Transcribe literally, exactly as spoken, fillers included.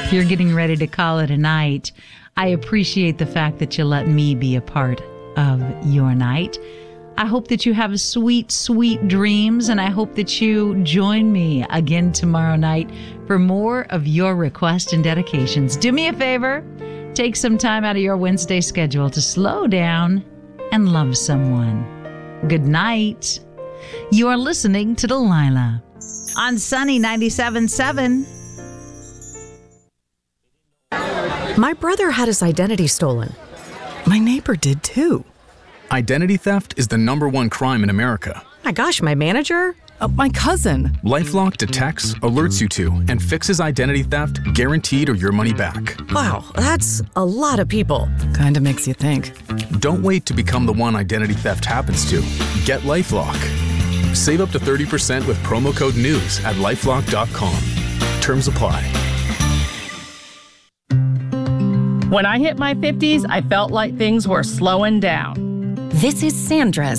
If you're getting ready to call it a night, I appreciate the fact that you let me be a part of your night. I hope that you have sweet, sweet dreams, and I hope that you join me again tomorrow night for more of your requests and dedications. Do me a favor, take some time out of your Wednesday schedule to slow down and love someone. Good night. You are listening to Delilah on Sunny ninety-seven point seven. My brother had his identity stolen. My neighbor did too. Identity theft is the number one crime in America. My gosh, my manager? Uh, my cousin. LifeLock detects, alerts you to, and fixes identity theft guaranteed or your money back. Wow, that's a lot of people. Kinda makes you think. Don't wait to become the one identity theft happens to. Get LifeLock. Save up to thirty percent with promo code NEWS at lifelock dot com. Terms apply. When I hit my fifties, I felt like things were slowing down. This is Sandra's